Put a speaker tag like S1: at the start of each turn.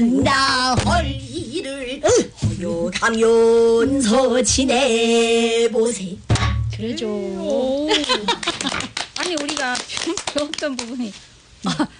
S1: 나 할 일을 허요하면서 지내보세.
S2: 그러죠. 아니 우리가 배웠던 부분이